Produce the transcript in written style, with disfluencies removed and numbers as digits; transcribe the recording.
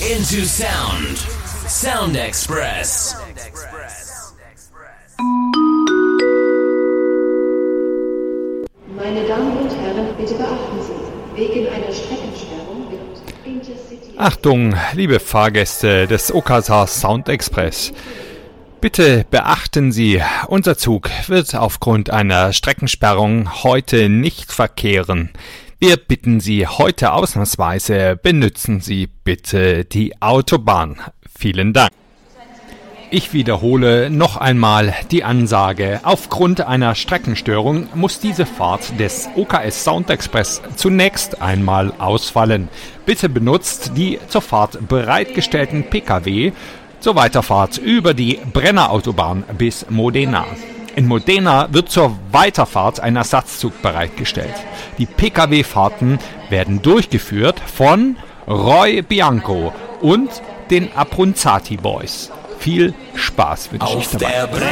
Into Sound. Sound Express. Meine Damen und Herren, bitte beachten Sie, wegen einer Streckensperrung wird Intercity... Achtung, liebe Fahrgäste des OKSA Sound Express. Bitte beachten Sie, unser Zug wird aufgrund einer Streckensperrung heute nicht verkehren. Wir bitten Sie heute ausnahmsweise, benutzen Sie bitte die Autobahn. Vielen Dank. Ich wiederhole noch einmal die Ansage. Aufgrund einer Streckenstörung muss diese Fahrt des OKS Sound Express zunächst einmal ausfallen. Bitte benutzt die zur Fahrt bereitgestellten Pkw zur Weiterfahrt über die Brennerautobahn bis Modena. In Modena wird zur Weiterfahrt ein Ersatzzug bereitgestellt. Die Pkw-Fahrten werden durchgeführt von Roy Bianco und den Abruzzati Boys. Viel Spaß wünsche ich dabei.